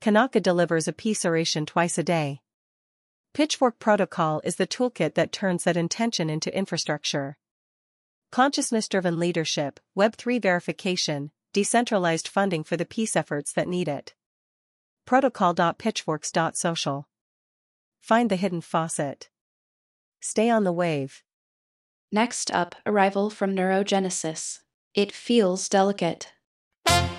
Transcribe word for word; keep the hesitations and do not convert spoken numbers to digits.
Kanaka delivers a peace oration twice a day. Pitchfork Protocol is the toolkit that turns that intention into infrastructure. Consciousness-driven leadership, Web three verification, decentralized funding for the peace efforts that need it. protocol dot pitchforks dot social. Find the hidden faucet. Stay on the wave. Next up, arrival from Neurogenesis. It feels delicate.